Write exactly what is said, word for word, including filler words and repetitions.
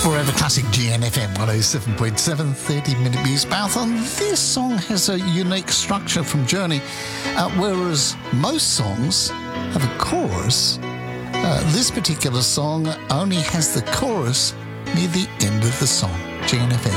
Forever Classic G N F M one oh seven point seven, thirty minute Muse Marathon. This song has a unique structure from Journey, uh, whereas most songs have a chorus. Uh, this particular song only has the chorus near the end of the song. G N F M.